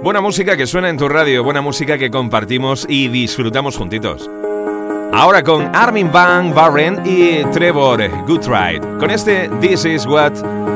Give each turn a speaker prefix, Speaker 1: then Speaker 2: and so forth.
Speaker 1: Buena música que suena en tu radio, buena música que compartimos y disfrutamos juntitos. Ahora con Armin van Buuren y Trevor Goodride, con este This Is What